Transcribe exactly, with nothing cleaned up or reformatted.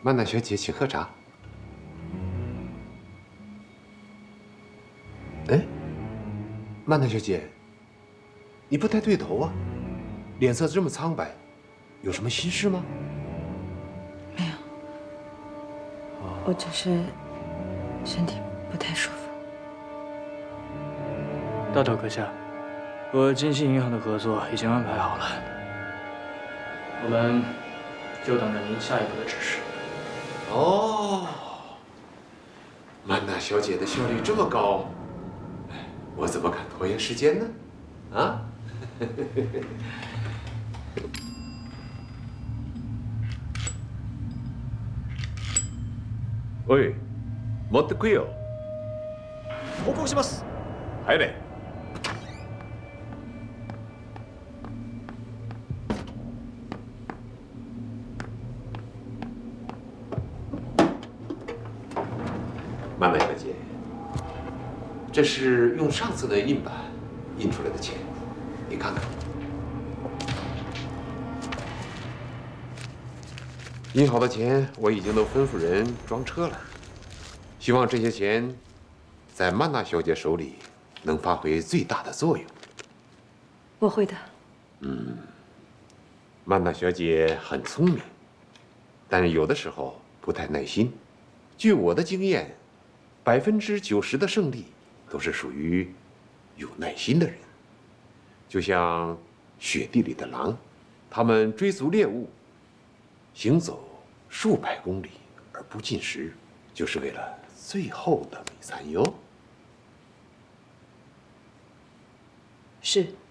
曼娜小姐，请喝茶。哎，曼娜小姐，你不太对头啊，脸色这么苍白，有什么心事吗？ 没有，我只是身体不太舒服。 大头阁下，和金信银行的合作已经安排好了，我们就等着您下一步的指示。 哦，曼娜小姐的效率这么高，我怎么敢拖延时间呢？啊？おい、持ってくよ。 報告します。 入れ。曼娜小姐，这是用上次的印版印出来的钱，你看看。印好的钱我已经都吩咐人装车了，希望这些钱在曼娜小姐手里能发挥最大的作用。 我会的。 嗯，曼娜小姐很聪明，但是有的时候不太耐心。据我的经验，百分之九十的胜利都是属于有耐心的人。就像雪地里的狼，他们追逐猎物，行走数百公里而不进食，就是为了最后的美餐哟。 是。